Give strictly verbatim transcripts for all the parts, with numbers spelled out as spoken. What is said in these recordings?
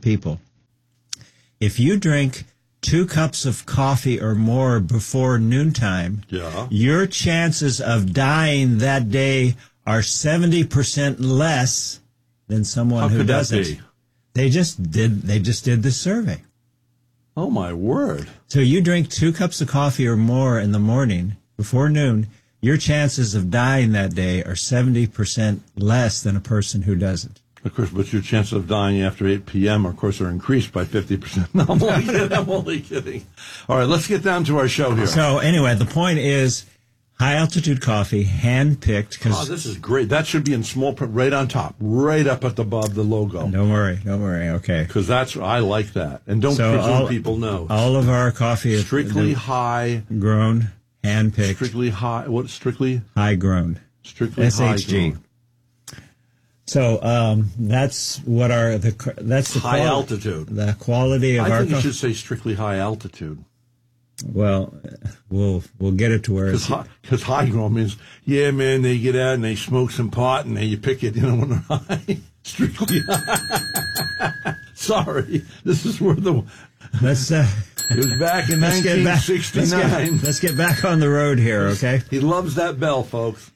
people. If you drink two cups of coffee or more before noontime, yeah. your chances of dying that day are seventy percent less than someone How who could doesn't. That be? They just did they just did this survey. Oh my word. So you drink two cups of coffee or more in the morning before noon, your chances of dying that day are seventy percent less than a person who doesn't. Of course, but your chances of dying after eight p.m., of course, are increased by fifty percent. No, I'm only kidding. I'm only kidding. All right, let's get down to our show here. So anyway, the point is high-altitude coffee, hand-picked. Oh, this is great. That should be in small print right on top, right up at the above the logo. Don't worry. Don't worry. Okay. Because that's, I like that. And don't so presume all, people know. All of our coffee is strictly high. Grown, hand-picked. Strictly high. What? Strictly? High-grown. Strictly S H G. high-grown. So um, that's what our the that's the high quali- altitude. The quality of I our. I think co- you should say strictly high altitude. Well, we'll we'll get it to where because high, cause high grown means yeah, man. They get out and they smoke some pot and they you pick it, you know, when they're high. Strictly high. Sorry, this is where the. Let's. Uh, it was back in nineteen sixty-nine. Let's get, let's get back on the road here, okay? He loves that bell, folks.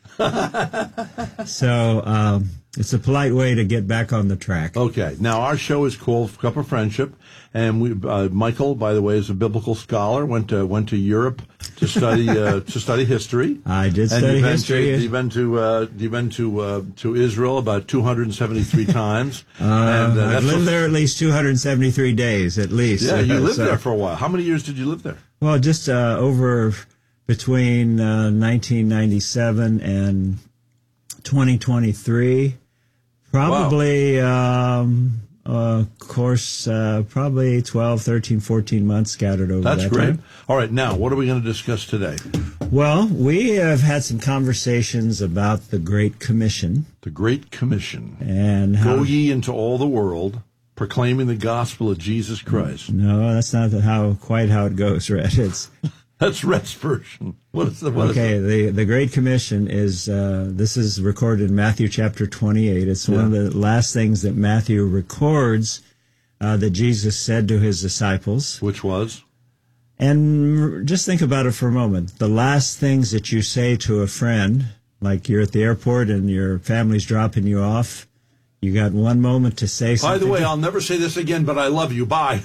So um, it's a polite way to get back on the track. Okay. Now, our show is called Cup of Friendship, and we, uh, Michael, by the way, is a biblical scholar. went to went to Europe to study uh, to study history. I did and study you've history. To, you've been to uh, you've been to uh, to Israel about two hundred seventy-three times. Uh, and, uh, I've lived there at least two hundred seventy-three days, at least. Yeah, you lived so, there for a while. How many years did you live there? Well, just uh, over between uh, nineteen ninety-seven and twenty twenty-three. Probably, wow. um, uh, of course, uh, probably twelve, thirteen, fourteen months scattered over That's that great. time. All right, now, what are we going to discuss today? Well, we have had some conversations about the Great Commission. The Great Commission. And how, Go ye into all the world, proclaiming the gospel of Jesus Christ. No, that's not how quite how it goes, Red. It's that's Red's version. What is the what okay? Is the the Great Commission is uh, this is recorded in Matthew chapter twenty-eight. It's one yeah. of the last things that Matthew records uh, that Jesus said to his disciples, which was. And just think about it for a moment. The last things that you say to a friend, like you're at the airport and your family's dropping you off, you got one moment to say something. By the way, I'll never say this again, but I love you. Bye.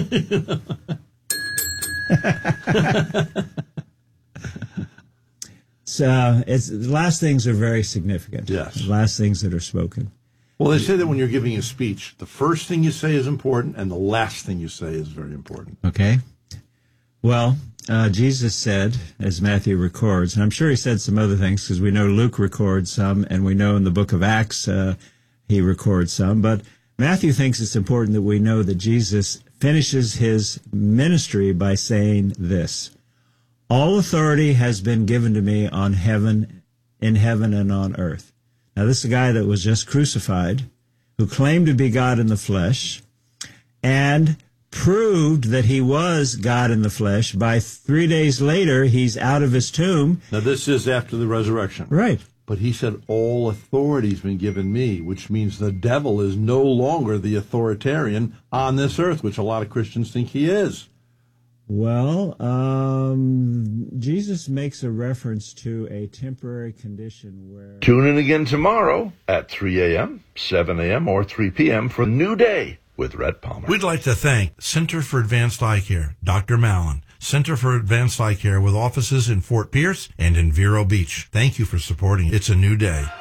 So it's the last things are very significant. Yes. The last things that are spoken. Well, they say that when you're giving a speech, the first thing you say is important, and the last thing you say is very important. Okay. Well, uh, Jesus said, as Matthew records, and I'm sure he said some other things because we know Luke records some, and we know in the book of Acts uh, he records some, but Matthew thinks it's important that we know that Jesus finishes his ministry by saying this: all authority has been given to me on heaven, in heaven and on earth. Now, this is a guy that was just crucified, who claimed to be God in the flesh, and proved that he was God in the flesh. By three days later, he's out of his tomb. Now, this is after the resurrection. Right. But he said, all authority has been given me, which means the devil is no longer the authoritarian on this earth, which a lot of Christians think he is. Well, um, Jesus makes a reference to a temporary condition where... Tune in again tomorrow at three a.m., seven a.m., or three p.m. for a new day with Rhett Palmer. We'd like to thank Center for Advanced Eye Care, Doctor Mallon. Center for Advanced Eye Care with offices in Fort Pierce and in Vero Beach. Thank you for supporting It's a New Day.